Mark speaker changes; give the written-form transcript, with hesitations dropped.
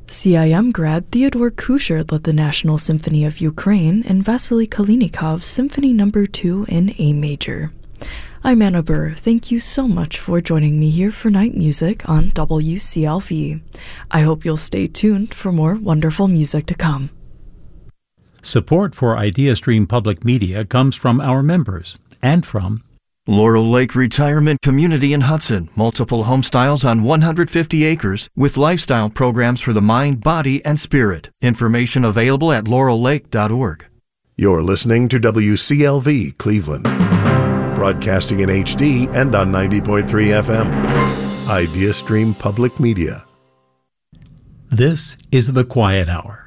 Speaker 1: CIM grad Theodore Kuchar led the National Symphony of Ukraine and Vasily Kalinikov's Symphony No. 2 in A major. I'm Anna Burr. Thank you so much for joining me here for Night Music on WCLV. I hope you'll stay tuned for more wonderful music to come.
Speaker 2: Support for IdeaStream Public Media comes from our members and from
Speaker 3: Laurel Lake Retirement Community in Hudson. Multiple home styles on 150 acres with lifestyle programs for the mind, body, and spirit. Information available at laurellake.org.
Speaker 4: You're listening to WCLV Cleveland. Broadcasting in HD and on 90.3 FM. IdeaStream Public Media.
Speaker 2: This is The Quiet Hour.